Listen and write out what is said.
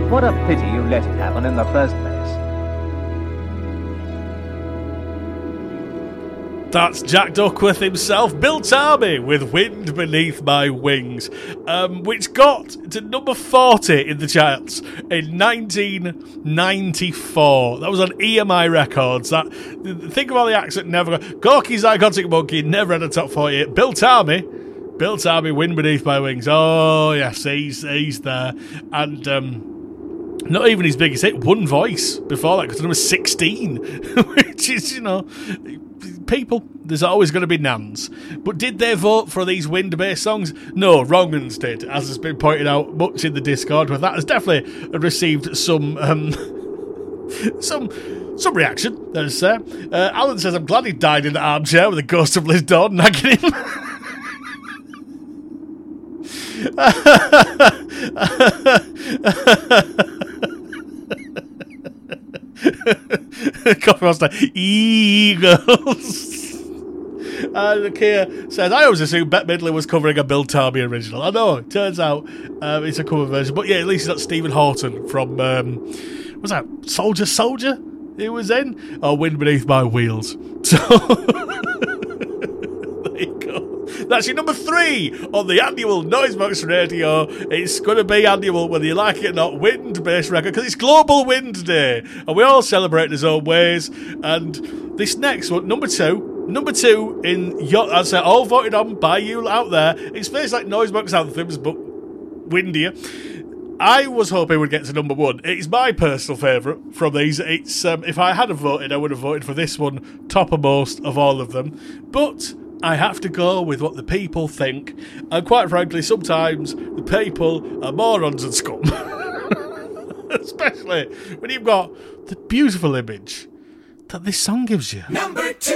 What a pity you let it happen in the first place. That's Jack Duckworth himself, Bill Tarmy, with Wind Beneath My Wings, which got to number 40 in the charts in 1994. That was on EMI Records. Think of all the acts that never got... Gorky's Iconic Monkey never had a top 40. Bill Tarmy, Wind Beneath My Wings. Oh, yes, he's there. And... not even his biggest hit, One Voice before that, because number 16, which is, people, there's always going to be nans. But did they vote for these wind-based songs? No, wrong uns did, as has been pointed out much in the Discord, but that has definitely received some reaction, let's say. Alan says, I'm glad he died in the armchair with the ghost of Liz Dawn nagging him. Coffee Monster, Eagles. And Kia says, I always assumed Bette Midler was covering a Bill Tarmy original. I know, it turns out it's a cover version. But yeah, at least it's not Stephen Houghton from, what's that, Soldier? He was in? Or Wind Beneath My Wheels. So, there you go. That's your number 3 on the annual Noisebox Radio. It's going to be annual, whether you like it or not, wind-based record, because it's Global Wind Day, and we all celebrate in our own ways. And this next one, number two in your, I'd say all voted on by you out there. It's basically like Noisebox anthems, but windier. I was hoping we'd get to number 1. It's my personal favourite from these. It's if I had voted, I would have voted for this one toppermost of all of them. But I have to go with what the people think, and quite frankly, sometimes the people are morons and scum. Especially when you've got the beautiful image that this song gives you. Number 2.